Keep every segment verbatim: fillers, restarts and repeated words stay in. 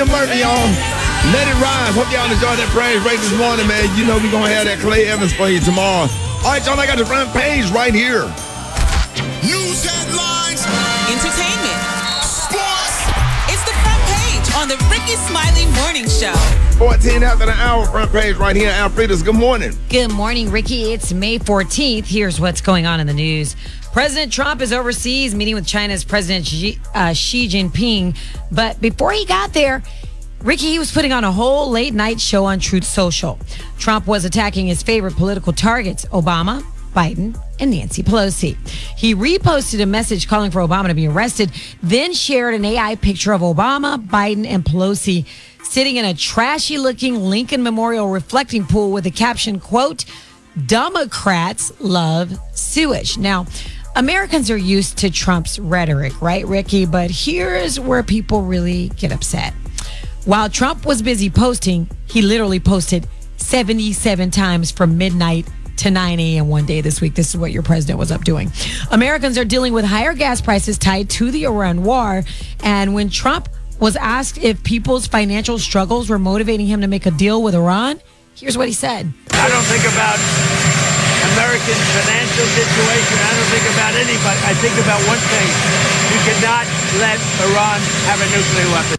Kim Murphy, y'all. Let it rise. Hope y'all enjoyed that praise break this morning, man. You know we're going to have that Clay Evans for you tomorrow. All right, y'all, I got the front page right here. News headlines. Entertainment. Sports. It's the front page on the Ricky Smiley Morning Show. fourteen after the hour, front page right here. Alfreda's, good morning. Good morning, Ricky. It's May fourteenth. Here's what's going on in the news. President Trump is overseas meeting with China's President Xi, uh, Xi Jinping. But before he got there, Ricky, he was putting on a whole late night show on Truth Social. Trump was attacking his favorite political targets, Obama, Biden, and Nancy Pelosi. He reposted a message calling for Obama to be arrested, then shared an A I picture of Obama, Biden, and Pelosi sitting in a trashy-looking Lincoln Memorial reflecting pool with the caption, quote, "Democrats love sewage." Now, Americans are used to Trump's rhetoric, right, Ricky? But here's where people really get upset. While Trump was busy posting, he literally posted seventy-seven times from midnight to nine a.m. one day this week. This is what your president was up doing. Americans are dealing with higher gas prices tied to the Iran war. And when Trump was asked if people's financial struggles were motivating him to make a deal with Iran, here's what he said. I don't think about American financial situation. I don't think about anybody. I think about one thing. You cannot let Iran have a nuclear weapon.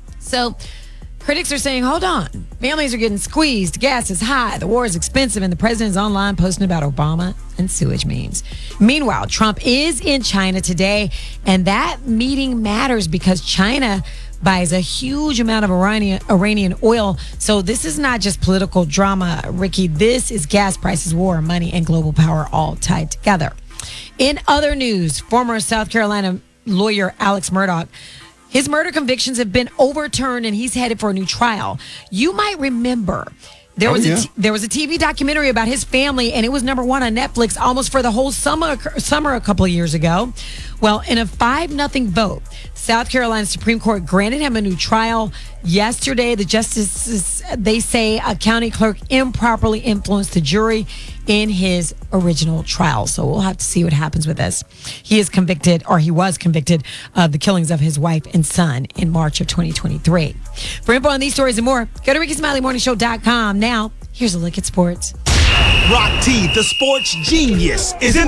So critics are saying, hold on. Families are getting squeezed. Gas is high. The war is expensive. And the president is online posting about Obama and sewage memes. Meanwhile, Trump is in China today. And that meeting matters because China buys a huge amount of Iranian, Iranian oil. So this is not just political drama, Ricky. This is gas prices, war, money, and global power all tied together. In other news, former South Carolina lawyer Alex Murdaugh, his murder convictions have been overturned and he's headed for a new trial. You might remember there was oh, yeah. a t- there was a T V documentary about his family and it was number one on Netflix almost for the whole summer summer a couple of years ago. Well, in a five nothing vote, South Carolina Supreme Court granted him a new trial. Yesterday, the justices, they say a county clerk improperly influenced the jury in his original trial. So we'll have to see what happens with this. He is convicted, or he was convicted, of the killings of his wife and son in March of twenty twenty-three. For info on these stories and more, go to Ricky Smiley Morning Show dot com. Now, here's a look at sports. Rock T, the sports genius, is in